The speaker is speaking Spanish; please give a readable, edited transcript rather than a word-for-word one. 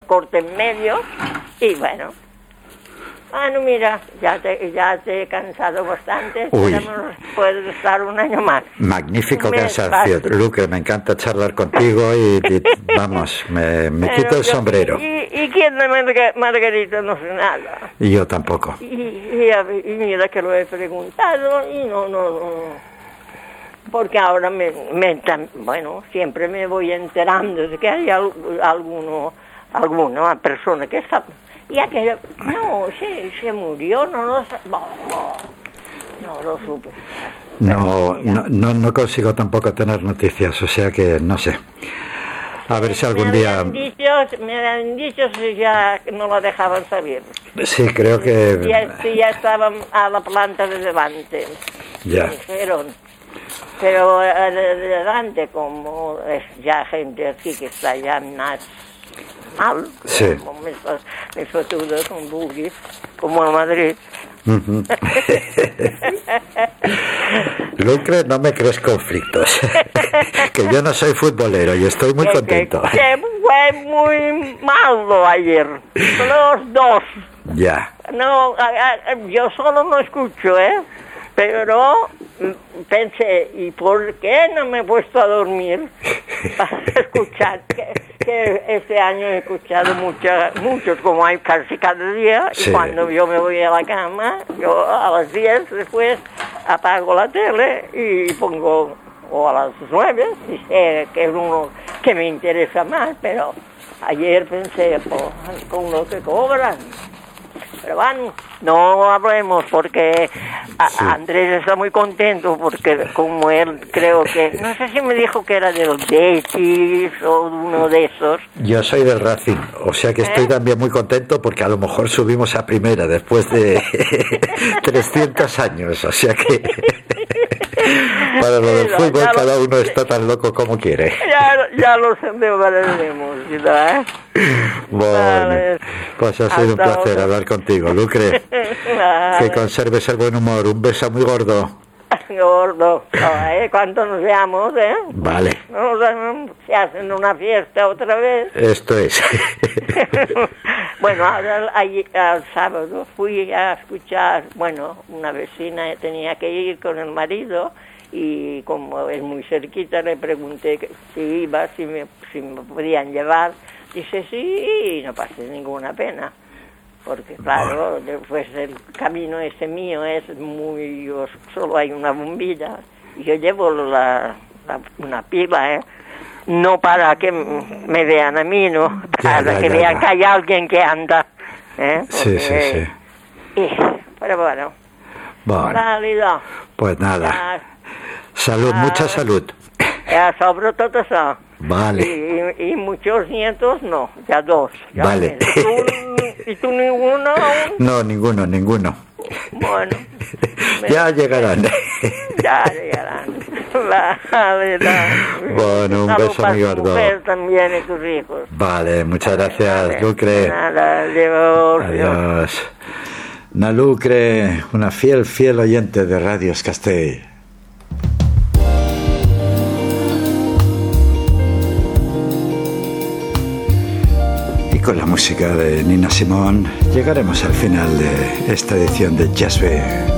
corte en medio y bueno. Bueno, mira, ya te he cansado bastante. Puedes estar un año más. Magnífico cansancio, Lucre, me encanta charlar contigo y vamos, me quito el sombrero. ¿Y quién de Margarita? No sé nada. Y yo tampoco. Y mira que lo he preguntado y no. Porque ahora bueno, siempre me voy enterando de que hay alguna persona que está... Y aquella, no, se murió, no lo supe. No consigo tampoco tener noticias, o sea que no sé. A ver si algún día... Me habían dicho si ya no lo dejaban salir. Sí, creo que... Ya estaban a la planta de delante. Ya. Dijeron. Pero de delante, como es ya gente aquí que está ya más... mal, sí. Como me sotudo con buggy, como a Madrid. Lucre, no me crees conflictos. Que yo no soy futbolero y estoy muy contento. Que fue muy malo ayer, los dos. Ya. No, yo solo no escucho, pero pensé, ¿y por qué no me he puesto a dormir para escuchar? Que este año he escuchado muchos, como hay casi cada día, sí. Y cuando yo me voy a la cama, yo a las 10 después apago la tele y pongo, o a las 9, si sé que es uno que me interesa más, pero ayer pensé, con lo que cobran. Pero bueno, no hablemos porque sí. Andrés está muy contento porque como él creo que, no sé si me dijo que era del Betis o uno de esos. Yo soy del Racing, o sea que estoy también muy contento porque a lo mejor subimos a primera después de 300 años, o sea que para lo del fútbol cada uno está tan loco como quiere. Ya lo celebraremos, ¿verdad? Bueno, vale. Pues ha sido un placer hablar contigo, Lucre. Vale. Que conserves el buen humor. Un beso muy gordo. Gordo. ¿Cuánto nos veamos, Vale. Se hacen una fiesta otra vez. Esto es. Bueno, ahora al sábado fui a escuchar, bueno, una vecina tenía que ir con el marido y como es muy cerquita le pregunté si iba, si me podían llevar. Dice sí, no pasé ninguna pena, porque claro, después el camino ese mío es muy, solo hay una bombilla, y yo llevo una pila, no para que me vean a mí, no, para que vean que hay alguien que anda, porque, sí. Pero bueno. Válido. Pues nada, salud, mucha salud. Sobre todo eso. Vale. Y muchos nietos no, ya 2. Ya vale. ¿Y tú ninguno? No, ninguno. Bueno. Ya llegarán. Ya llegarán. Vale. Bueno, un beso muy gordo. También y tus hijos. Vale, muchas gracias, Lucre. Nada, adiós. Na Lucre, una fiel oyente de Radios Castell. Con la música de Nina Simone llegaremos al final de esta edición de Jazz Be.